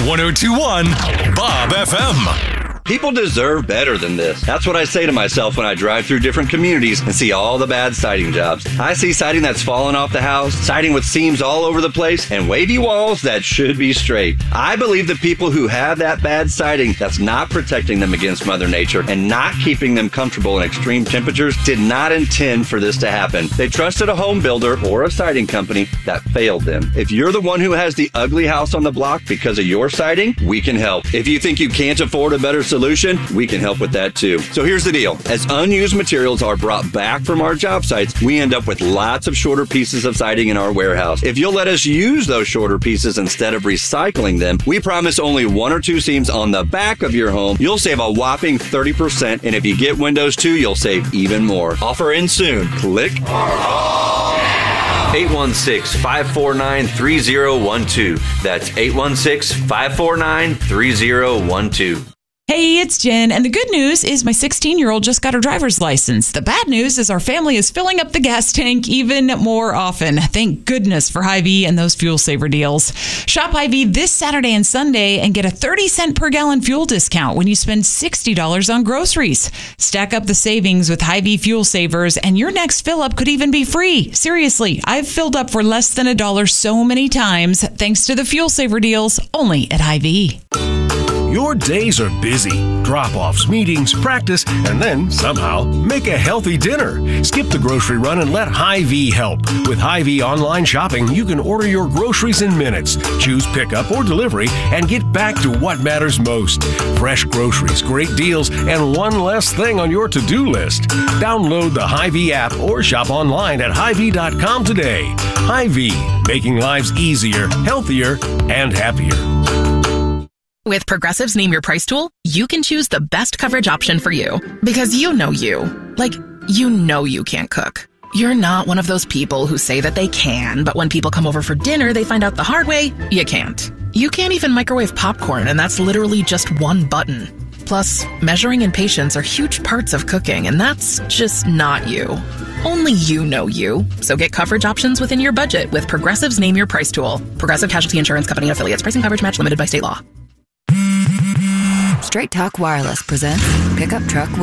1021 Bob FM. People deserve better than this. That's what I say to myself when I drive through different communities and see all the bad siding jobs. I see siding that's fallen off the house, siding with seams all over the place, and wavy walls that should be straight. I believe the people who have that bad siding that's not protecting them against Mother Nature and not keeping them comfortable in extreme temperatures did not intend for this to happen. They trusted a home builder or a siding company that failed them. If you're the one who has the ugly house on the block because of your siding, we can help. If you think you can't afford a better solution, we can help with that too. So here's the deal. As unused materials are brought back from our job sites, we end up with lots of shorter pieces of siding in our warehouse. If you'll let us use those shorter pieces instead of recycling them, we promise only 1 or 2 seams on the back of your home. You'll save a whopping 30%, and if you get windows too, you'll save even more. Offer in soon. Click 816-549-3012. That's 816-549-3012. Hey, it's Jen, and the good news is my 16-year-old just got her driver's license. The bad news is our family is filling up the gas tank even more often. Thank goodness for Hy-Vee and those fuel saver deals. Shop Hy-Vee this Saturday and Sunday and get a 30-cent per gallon fuel discount when you spend $60 on groceries. Stack up the savings with Hy-Vee fuel savers, and your next fill-up could even be free. Seriously, I've filled up for less than $1 so many times thanks to the fuel saver deals only at Hy-Vee. Your days are busy. Drop-offs, meetings, practice, and then somehow make a healthy dinner. Skip the grocery run and let Hy-Vee help. With Hy-Vee online shopping, you can order your groceries in minutes, choose pickup or delivery, and get back to what matters most. Fresh groceries, great deals, and one less thing on your to-do list. Download the Hy-Vee app or shop online at Hy-Vee.com today. Hy-Vee, making lives easier, healthier, and happier. With Progressive's Name Your Price tool, you can choose the best coverage option for you. Because you know you. Like, you know you can't cook. You're not one of those people who say that they can, but when people come over for dinner, they find out the hard way, you can't. You can't even microwave popcorn, and that's literally just one button. Plus, measuring and patience are huge parts of cooking, and that's just not you. Only you know you. So get coverage options within your budget with Progressive's Name Your Price tool. Progressive Casualty Insurance Company and Affiliates. Pricing coverage match limited by state law. Straight Talk Wireless presents Pickup Truck